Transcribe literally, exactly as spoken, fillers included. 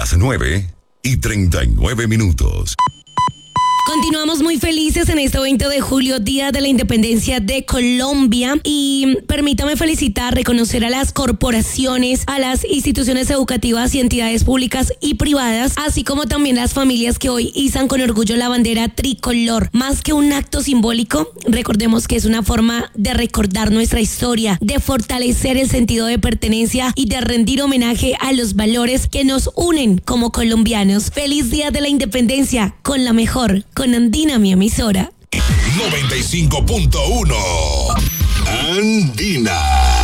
las nueve y treinta y nueve minutos. Continuamos muy felices en este veinte de julio, Día de la Independencia de Colombia, y permítame felicitar, reconocer a las corporaciones, a las instituciones educativas y entidades públicas y privadas, así como también las familias que hoy izan con orgullo la bandera tricolor. Más que un acto simbólico, recordemos que es una forma de recordar nuestra historia, de fortalecer el sentido de pertenencia y de rendir homenaje a los valores que nos unen como colombianos. Feliz Día de la Independencia con la mejor, con Andina, mi emisora. noventa y cinco punto uno Andina.